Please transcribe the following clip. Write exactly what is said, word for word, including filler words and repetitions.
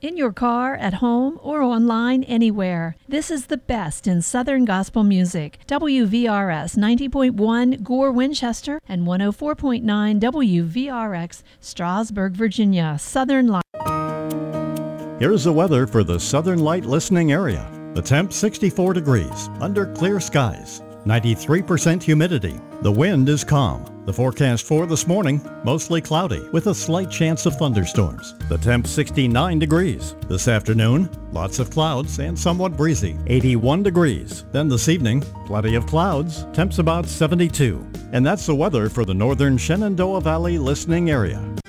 in your car, at home, or online anywhere. This is the best in Southern gospel music. W V R S ninety point one Gore, Winchester, and one oh four point nine W V R X Strasburg, Virginia. Southern Light. Here's the weather for the Southern Light listening area. The temp sixty-four degrees, under clear skies, ninety-three percent humidity. The wind is calm. The forecast for this morning, mostly cloudy with a slight chance of thunderstorms. The temp sixty-nine degrees. This afternoon, lots of clouds and somewhat breezy, eighty-one degrees. Then this evening, plenty of clouds, temps about seventy-two. And that's the weather for the northern Shenandoah Valley listening area.